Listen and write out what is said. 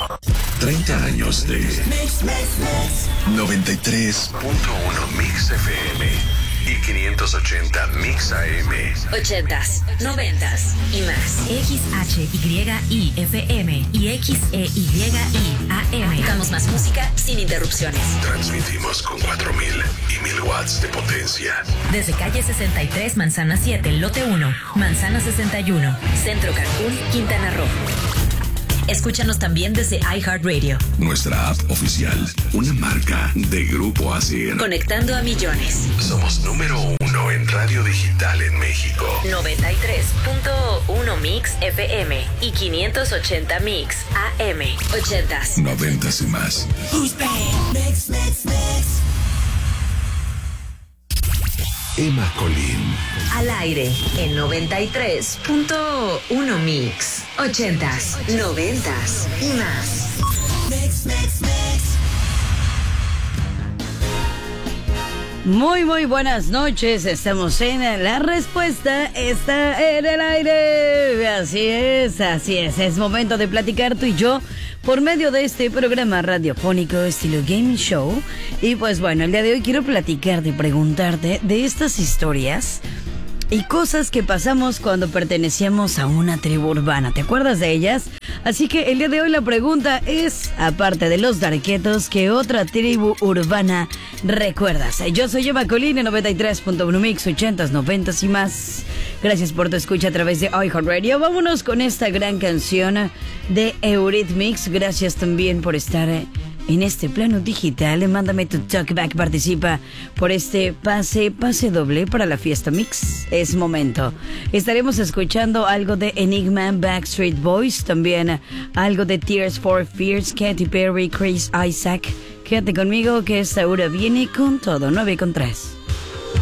30 años de 93.1 Mix FM y 580 Mix AM. 80s, 90s y más. XHYI FM y XEYI AM. Damos más música sin interrupciones. Transmitimos con 4000 y 1000 watts de potencia. Desde calle 63, Manzana 7, lote 1, Manzana 61, Centro Cancún, Quintana Roo. Escúchanos también desde iHeartRadio. Nuestra app oficial, una marca de Grupo ASIR. Conectando a millones. Somos número 1 en radio digital en México. 93.1 Mix FM y 580 Mix AM. 80s. 90s y más. Mix. Emma Colín. Al aire en 93.1 Mix. 80s, 90s y más. Mix. Muy buenas noches, estamos en La Respuesta está en el aire. Así es momento de platicar tú y yo por medio de este programa radiofónico estilo Game Show. Y pues bueno, el día de hoy quiero platicarte y preguntarte de estas historias y cosas que pasamos cuando pertenecíamos a una tribu urbana. ¿Te acuerdas de ellas? Así que el día de hoy la pregunta es, aparte de los darquetos, ¿qué otra tribu urbana recuerdas? Yo soy Emma Colín en 93.1 Mix, 80s, 90s y más. Gracias por tu escucha a través de iHeartRadio. Vámonos con esta gran canción de Eurythmics. Gracias también por estar en este plano digital. Mándame tu talkback, participa por este pase doble para la fiesta Mix. Es momento. Estaremos escuchando algo de Enigma, Backstreet Boys, también algo de Tears for Fears, Katy Perry, Chris Isaac. Quédate conmigo que esta hora viene con todo. 9:3.